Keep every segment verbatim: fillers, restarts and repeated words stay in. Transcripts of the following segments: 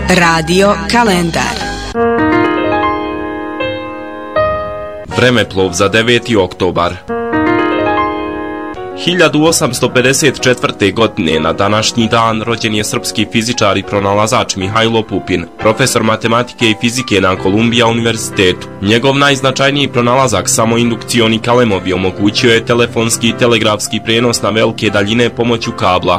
Radio kalendar. Vremeplov za deveti oktobar. hiljadu osamsto pedeset četvrte. godine na današnji dan rođen je srpski fizičar i pronalazač Mihajlo Pupin, profesor matematike i fizike na Kolumbija univerzitetu. Njegov najznačajniji pronalazak, samoindukcioni kalemovi, omogućio je telefonski i telegrafski prenos na velike daljine pomoću kabla.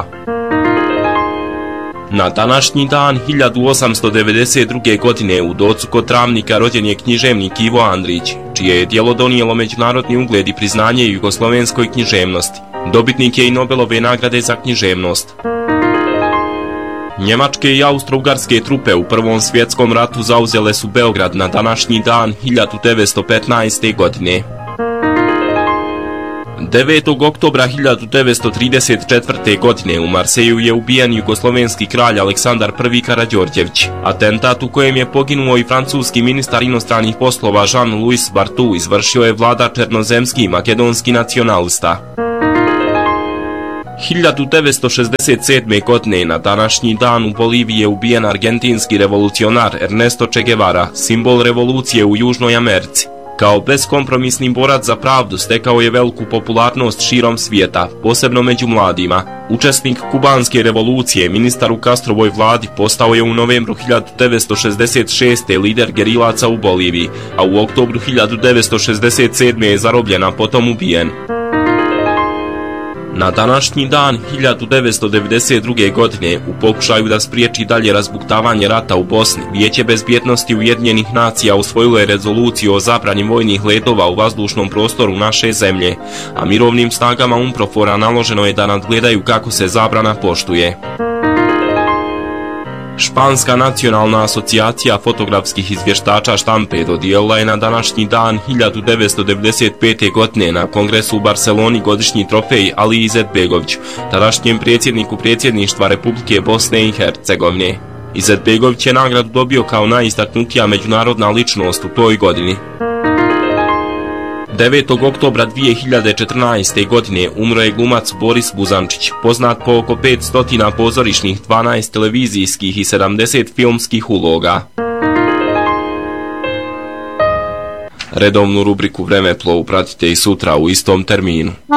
Na današnji dan hiljadu osamsto devedeset druge. godine u Docu kod Travnika rođen je književnik Ivo Andrić, čije je djelo donijelo međunarodni ugled i priznanje jugoslovenskoj književnosti. Dobitnik je i Nobelove nagrade za književnost. Njemačke i austro-ugarske trupe u Prvom svjetskom ratu zauzele su Beograd na današnji dan hiljadu devetsto petnaeste. godine. devetog oktobra hiljadu devetsto trideset četvrte. godine u Marseju je ubijen jugoslovenski kralj Aleksandar prvi Karađorđević. Atentat u kojem je poginuo i francuski ministar inostranih poslova Jean-Louis Barthou izvršio je vlada černozemski makedonski nacionalista. hiljadu devetsto šezdeset sedme. godine na današnji dan u Boliviji je ubijen argentinski revolucionar Ernesto Che Guevara, simbol revolucije u Južnoj Americi. Kao beskompromisni borac za pravdu stekao je veliku popularnost širom svijeta, posebno među mladima. Učesnik kubanske revolucije, ministar u Castrovoj vladi, postao je u novembru hiljadu devetsto šezdeset šeste. lider gerilaca u Boliviji, a u oktobru hiljadu devetsto šezdeset sedme. je zarobljen, a potom ubijen. Na današnji dan hiljadu devetsto devedeset druge. godine u pokušaju da spriječi dalje razbuktavanje rata u Bosni, Vijeće bezbjednosti Ujedinjenih nacija usvojilo je rezoluciju o zabrani vojnih letova u vazdušnom prostoru naše zemlje, a mirovnim snagama UNPROFOR-a naloženo je da nadgledaju kako se zabrana poštuje. Španska nacionalna asocijacija fotografskih izvještača štampe dodijelila je na današnji dan hiljadu devetsto devedeset pete. godine na kongresu u Barceloni godišnji trofej Aliji Izetbegoviću, tadašnjem predsjedniku predsjedništva Republike Bosne i Hercegovine. Izetbegović je nagradu dobio kao najistaknutija međunarodna ličnost u toj godini. devetog oktobra dvije hiljade četrnaeste. godine umro je glumac Boris Buzančić, poznat po oko petsto pozorišnih, dvanaest televizijskih i sedamdeset filmskih uloga. Redovnu rubriku Vremeplov pratite i sutra u istom terminu.